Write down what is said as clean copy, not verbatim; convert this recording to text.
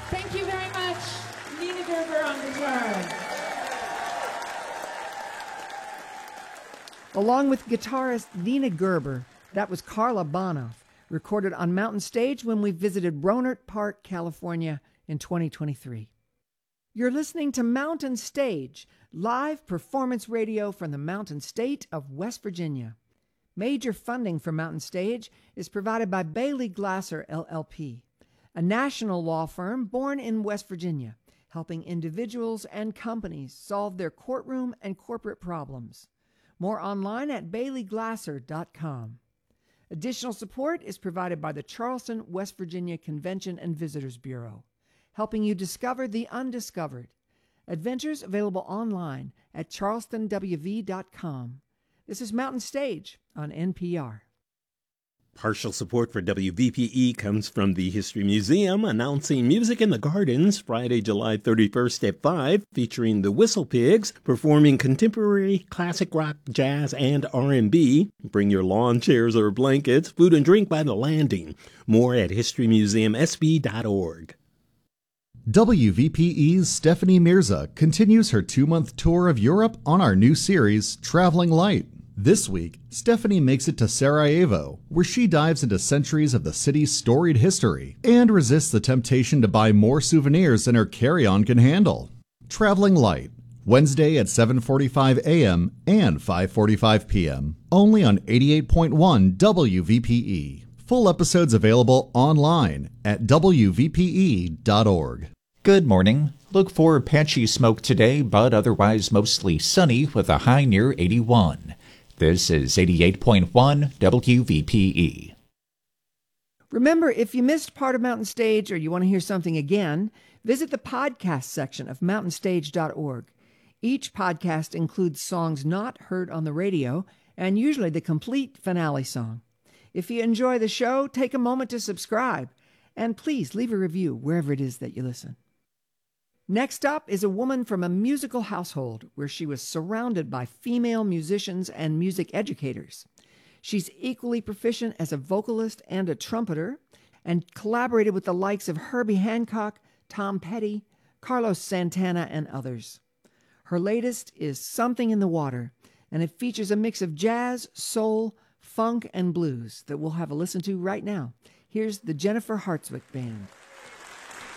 Thank you very much, Nina Gerber on guitar. Along with guitarist Nina Gerber, that was Carla Bonoff, recorded on Mountain Stage when we visited Rohnert Park, California in 2023. You're listening to Mountain Stage, live performance radio from the Mountain State of West Virginia. Major funding for Mountain Stage is provided by Bailey Glasser, LLP, a national law firm born in West Virginia, helping individuals and companies solve their courtroom and corporate problems. More online at baileyglasser.com. Additional support is provided by the Charleston, West Virginia Convention and Visitors Bureau, helping you discover the undiscovered. Adventures available online at charlestonwv.com. This is Mountain Stage on NPR. Partial support for WVPE comes from the History Museum, announcing Music in the Gardens Friday, July 31st at 5, featuring the Whistle Pigs, performing contemporary, classic rock, jazz, and R&B. Bring your lawn chairs or blankets, food and drink by the landing. More at historymuseumsb.org. WVPE's Stephanie Mirza continues her 2-month tour of Europe on our new series, Traveling Light. This week, Stephanie makes it to Sarajevo, where she dives into centuries of the city's storied history and resists the temptation to buy more souvenirs than her carry-on can handle. Traveling Light, Wednesday at 7:45 a.m. and 5:45 p.m. Only on 88.1 WVPE. Full episodes available online at WVPE.org. Good morning. Look for patchy smoke today, but otherwise mostly sunny with a high near 81. This is 88.1 WVPE. Remember, if you missed part of Mountain Stage or you want to hear something again, visit the podcast section of mountainstage.org. Each podcast includes songs not heard on the radio and usually the complete finale song. If you enjoy the show, take a moment to subscribe, and please leave a review wherever it is that you listen. Next up is a woman from a musical household where she was surrounded by female musicians and music educators. She's equally proficient as a vocalist and a trumpeter, and collaborated with the likes of Herbie Hancock, Tom Petty, Carlos Santana, and others. Her latest is Something in the Water, and it features a mix of jazz, soul, funk, and blues that we'll have a listen to right now. Here's the Jennifer Hartswick Band.